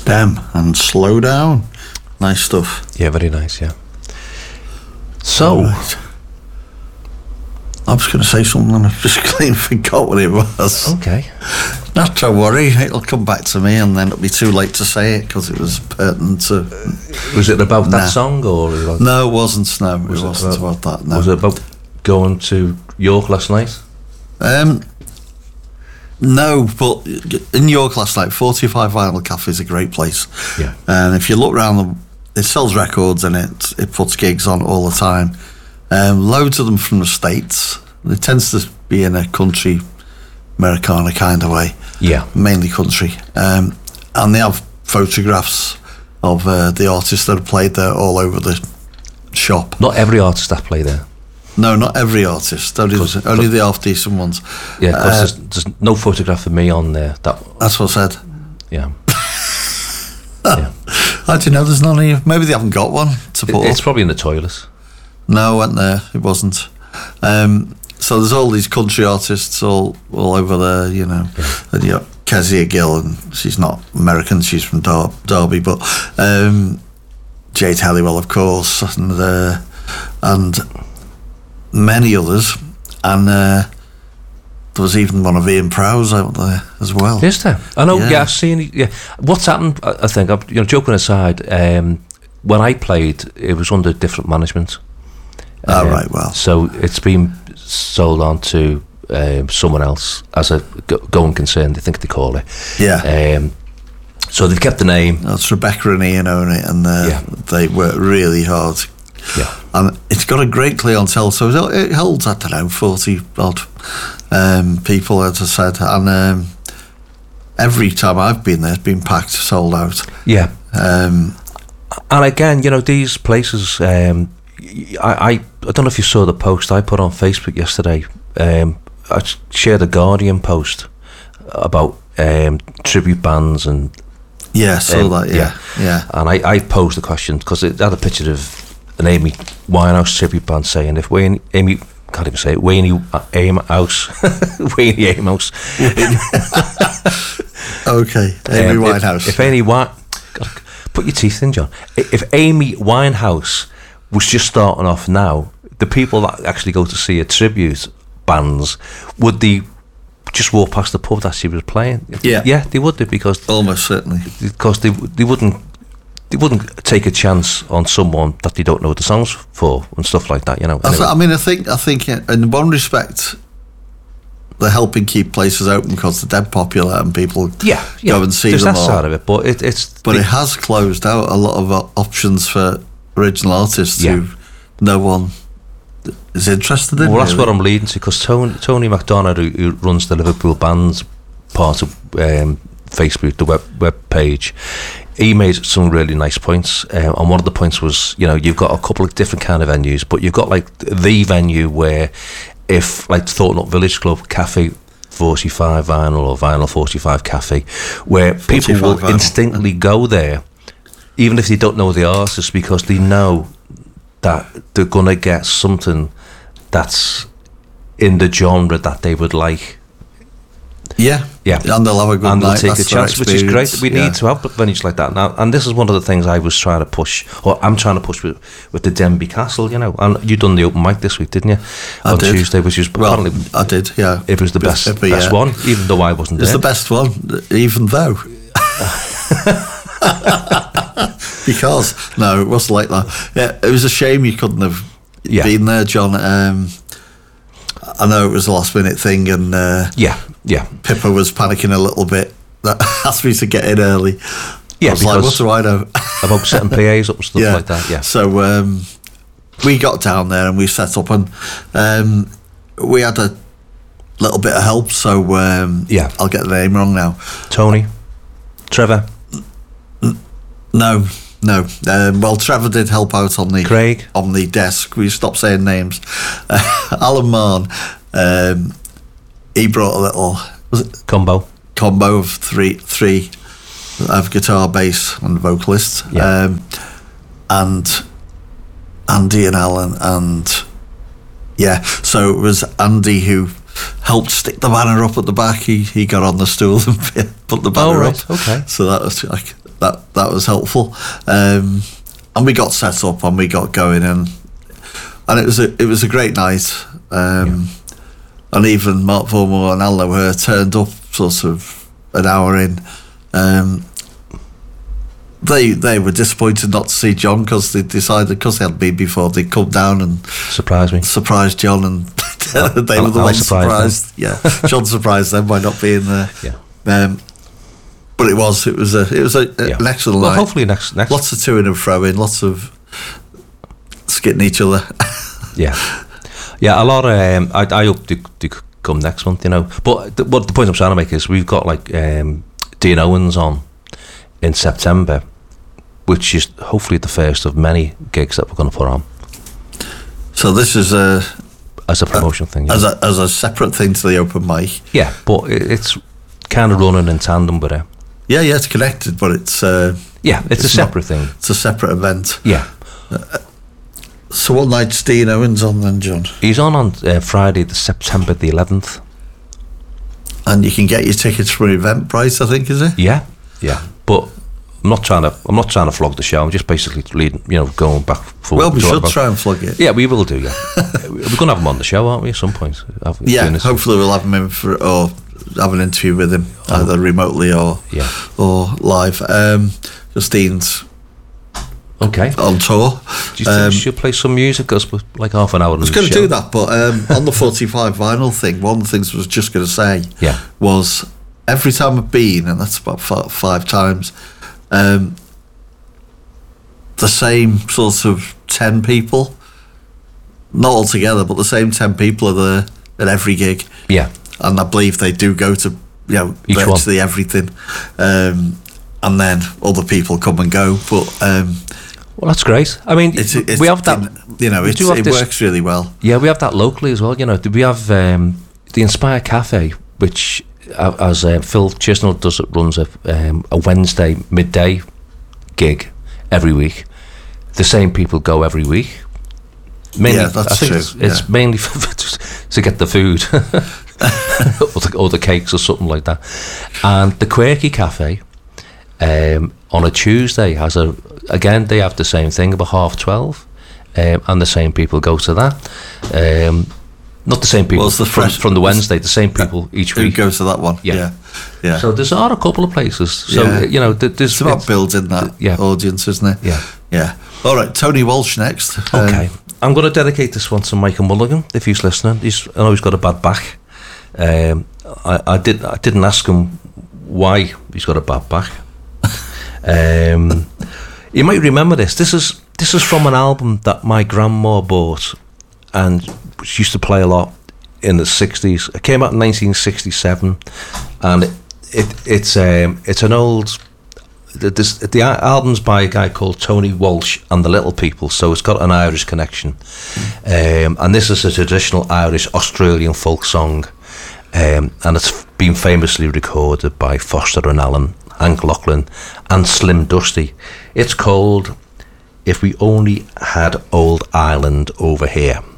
Stem and Slow Down. Nice stuff. Yeah, very nice, yeah. So... Right. I was going to say something and I just clean forgot what it was. Okay. Not to worry, it'll come back to me and then it'll be too late to say it because it was pertinent to... Was it about that song or... No, it wasn't, no. It wasn't about that, no. Was it about going to York last night? No, but in York last night, 45 Vinyl Cafe is a great place. Yeah. And if you look around, it sells records and it puts gigs on all the time. Loads of them from the States. It tends to be in a country, Americana kind of way. Yeah. Mainly country. And they have photographs of the artists that have played there all over the shop. Not every artist that play there. No, not every artist. Only the half-decent ones. Yeah, because there's no photograph of me on there. That's what I said. Yeah. Yeah. How do you know there's none of you? Maybe they haven't got one to put It's up. probably in the toilet. No, I went there. It wasn't. So there's all these country artists all over there, you know. Yeah. And you got Kezia Gill, and she's not American, she's from Derby, but Jade Halliwell, of course, and many others. And there was even one of Ian Prowse out there as well. Is there? I know, Yeah. I've seen it. Yeah. What's happened, I think, joking aside, when I played, it was under different management. Right, well. So it's been sold on to someone else as a going concern, I think they call it. Yeah. So they've kept the name. That's Rebecca and Ian own it, and they work really hard. Yeah. And it's got a great clientele, so it holds, I don't know, 40 odd people, as I said. And every time I've been there, it's been packed, sold out. Yeah. And again, these places, I don't know if you saw the post I put on Facebook yesterday. I shared a Guardian post about tribute bands and... Yeah, saw that, yeah. And I posed the question, because it had a picture of an Amy Winehouse tribute band saying, if Amy can't even say it, Wayne Aimhouse. Wayne Aimhouse. Okay, Amy Winehouse. If Amy put your teeth in, John. If Amy Winehouse was just starting off now, the people that actually go to see a tribute bands, would they just walk past the pub that she was playing? Yeah, they would do, because almost certainly, because they wouldn't take a chance on someone that they don't know the songs for and stuff like that. Anyway. I think in one respect, they're helping keep places open because they're dead popular and people go and see them. There's that side of it, but it has closed out a lot of options for original artists who no one is interested in. Well, that's what I'm leading to, because Tony McDonald, who runs the Liverpool Bands part of Facebook, the web page, he made some really nice points, and one of the points was, you've got a couple of different kind of venues, but you've got like the venue where, if like Thornton Village Club Cafe 45 Vinyl or Vinyl 45 Cafe, where people will vinyl instinctively go there, even if they don't know the artist, because they know that they're going to get something that's in the genre that they would like. Yeah, and they'll have a good and night. They'll take a chance, which is great. We need to have venues like that now, and this is one of the things I was trying to push, or I'm trying to push with the Denby Castle. And you done the open mic this week, didn't you? On Tuesday, which was apparently I did. Yeah, it was the best one, even though I wasn't there. It's the best one, even though. Because no, it wasn't like that. Yeah, it was a shame you couldn't have been there, John. I know it was a last minute thing, and Pippa was panicking a little bit. That asked me to get in early. Yeah, I was like, what do I know about setting PAs up and stuff like that? Yeah. So we got down there and we set up, and we had a little bit of help. So I'll get the name wrong now. Tony, Trevor. No. Well, Trevor did help out on the Craig on the desk. We stopped saying names. Alan Marn, he brought a little combo of three of guitar, bass, and vocalist. Yeah. And Andy and Alan, and so it was Andy who helped stick the banner up at the back. He got on the stool and put the banner up. Okay. So that that was helpful. And we got set up and we got going, and it was a great night. And even Mark Vormore and Alan O'Hare turned up sort of an hour in. They were disappointed not to see John, because they decided, because they hadn't been before, they'd come down and surprise John, and they were the ones surprised. Yeah, John surprised them by not being there. Yeah. But it was an excellent night. Hopefully next lots of toing and froing, lots of skitting each other. Yeah, a lot of I hope they come next month, you know. But the point I'm trying to make is we've got like Dean Owens on in September, which is hopefully the first of many gigs that we're going to put on. So this is as a promotion thing, as a separate thing to the open mic. Yeah, but it's kind of running in tandem with it. Yeah, it's connected, but it's it's a separate thing. It's a separate event. Yeah. So what night's Dean Owens on then, John? He's on Friday, September the 11th. And you can get your tickets for Eventbrite, I think, is it? Yeah. But I'm not trying to flog the show. I'm just basically going back forward. Well, we should try and flog it. Yeah, we will do. Yeah, we're going to have him on the show, aren't we? At some point. Hopefully we'll have him in or have an interview with him, either remotely or live. Justine's on tour. Do you think we should play some music? Because we're like half an hour. I was going to do that, but on the 45 vinyl thing, one of the things I was just going to say was every time I've been, and that's about 5 times, the same sort of 10 people, not all together, but the same 10 people are there at every gig. Yeah. And I believe they do go to each virtually everything, and then other people come and go. But well, that's great. I mean, we have that. It works really well. Yeah, we have that locally as well. You know, we have the Inspire Cafe, which as Phil Chisnell runs a Wednesday midday gig every week. The same people go every week. Mainly, that's true. It's mainly to get the food. or the cakes or something like that. And the Quirky Cafe on a Tuesday they have the same thing about 12:30, and the same people go to that. Not the same people from the Wednesday, the same people each week who goes to that one. Yeah. So there's a couple of places. So it's about building that audience, isn't it? Yeah. All right, Tony Walsh next. Okay, I'm going to dedicate this one to Michael Mulligan if he's listening. I know he's got a bad back. I didn't ask him why he's got a bad back. You might remember this. This is from an album that my grandma bought and she used to play a lot in the 60s. It came out in 1967, and it's an old. The album's by a guy called Tony Walsh and the Little People, so it's got an Irish connection. And this is a traditional Irish Australian folk song. And it's been famously recorded by Foster and Allen, Hank Lachlan and Slim Dusty. It's called If We Only Had Old Ireland Over Here.